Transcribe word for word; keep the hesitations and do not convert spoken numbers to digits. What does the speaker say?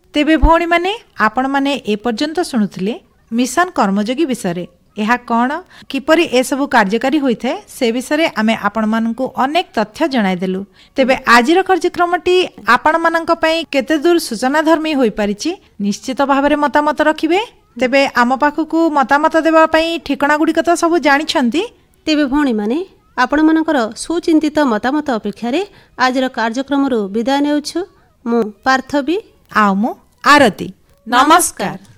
तेबे भौणी माने आपण माने ए पर्यंत शुणुथिले मिशन कर्मयोगी विषय यह कौन किपरि ए सबु कार्यकारी होइथे से विषय आमे आपण मानकु अनेक तथ्य जणाइदेलु। तेबे आजिर कार्यक्रमटी आपण मानक पई केते दूर सूचना धर्मी होई परिछि निश्चित भाबरे मतामत रखिबे। तेबे आम पाखकु मतामत देबा पई ठिकाना गुडी कत सब जानि छंती। तेबे भौणी माने आपण मानकर सुचिंतित मतामत अपेक्षा रे आजिर कार्यक्रम रु विदाय नेउछु। मु पार्थवी आ मु आरती। नमस्कार।